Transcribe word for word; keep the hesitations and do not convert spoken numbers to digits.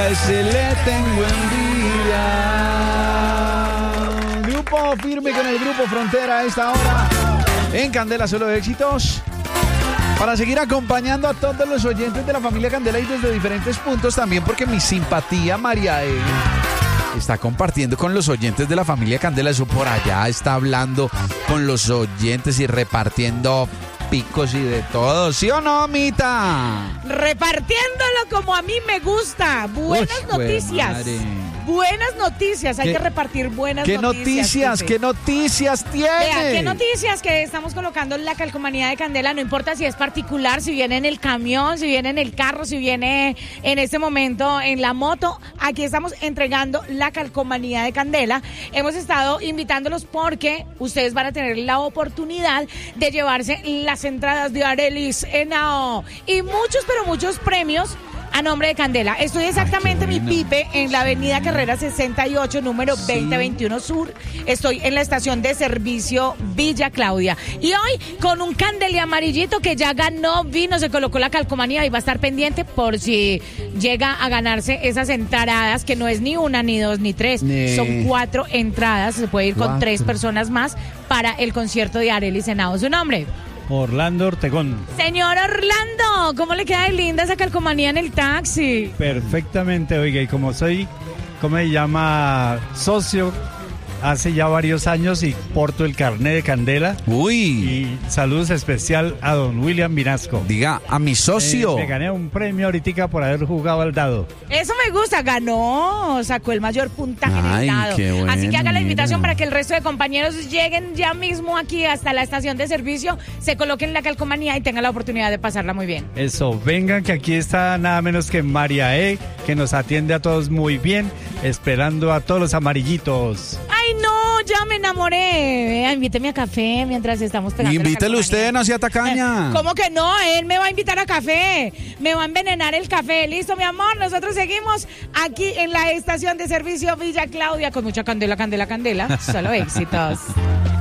a ese le tengo envidia. Grupo Firme con el Grupo Frontera a esta hora en Candela Solo Éxitos. Para seguir acompañando a todos los oyentes de la familia Candela y desde diferentes puntos también, porque mi simpatía María E. está compartiendo con los oyentes de la familia Candela. Eso por allá está hablando con los oyentes y repartiendo picos y de todo, ¿sí o no, Mita? Repartiéndolo como a mí me gusta. Buenas Uy, noticias. Madre. Buenas noticias, hay que repartir buenas ¿Qué noticias. noticias? ¿Qué noticias tiene? Vea, ¿qué noticias? Que estamos colocando la calcomanía de Candela, no importa si es particular, si viene en el camión, si viene en el carro, si viene en este momento en la moto. Aquí estamos entregando la calcomanía de Candela. Hemos estado invitándolos porque ustedes van a tener la oportunidad de llevarse las entradas de Arelis Henao y muchos, pero muchos premios a nombre de Candela. Estoy exactamente Ay, mi pipe en la avenida Carrera sesenta y ocho, número sí. veinte veintiuno Sur. Estoy en la estación de servicio Villa Claudia. Y hoy con un candeli amarillito que ya ganó, vino, se colocó la calcomanía y va a estar pendiente por si llega a ganarse esas entradas, que no es ni una, ni dos, ni tres. Nee. Son cuatro entradas. Se puede ir con cuatro. tres personas más para el concierto de Arelis Henao. ¿Su nombre? Orlando Ortegón. Señor Orlando, ¿cómo le queda de linda esa calcomanía en el taxi? Perfectamente, oiga, y como soy, ¿cómo se llama? Socio, hace ya varios años y porto el carnet de Candela. Uy. Y saludos especial a don William Vinasco. Diga, a mi socio. Eh, me gané un premio ahorita por haber jugado al dado. Eso me gusta, ganó, sacó el mayor puntaje Ay, en el dado. Qué bueno, Así que haga la invitación mira. para que el resto de compañeros lleguen ya mismo aquí hasta la estación de servicio, se coloquen la calcomanía y tengan la oportunidad de pasarla muy bien. Eso, vengan que aquí está nada menos que María E, que nos atiende a todos muy bien, esperando a todos los amarillitos. ¡Ay, no! Ya me enamoré. Vea, invíteme a café mientras estamos pegando. Invítelo usted, no sea tacaña. ¿Cómo que no? Él me va a invitar a café. Me va a envenenar el café. Listo, mi amor. Nosotros seguimos aquí en la estación de servicio Villa Claudia con mucha candela, candela, candela. Solo éxitos.